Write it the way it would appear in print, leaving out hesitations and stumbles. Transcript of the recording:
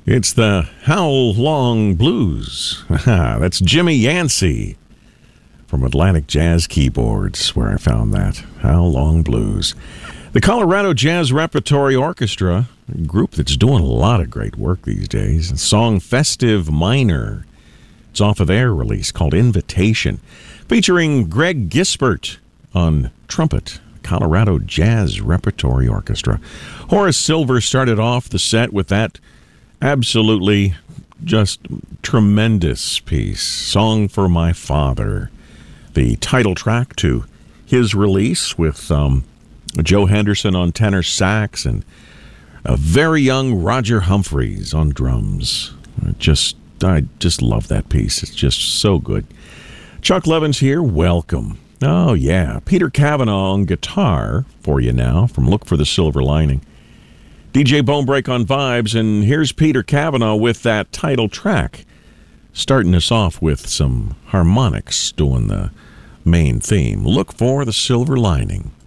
It's the How Long Blues. That's Jimmy Yancey from Atlantic Jazz Keyboards, where I found that. How Long Blues. The Colorado Jazz Repertory Orchestra, a group that's doing a lot of great work these days. The song Festive Minor. It's off of their release called Invitation, featuring Greg Gisbert on trumpet. Colorado Jazz Repertory Orchestra. Horace Silver started off the set with that absolutely just tremendous piece, Song for My Father, the title track to his release with Joe Henderson on tenor sax and a very young Roger Humphreys on drums. I just love that piece. It's just so good. Chuck Levins here. Welcome. Oh, yeah. Peter Cavanaugh on guitar for you now from Look for the Silver Lining. DJ Bonebreak on vibes, and here's Peter Cavanaugh with that title track, starting us off with some harmonics doing the main theme. Look for the Silver Lining.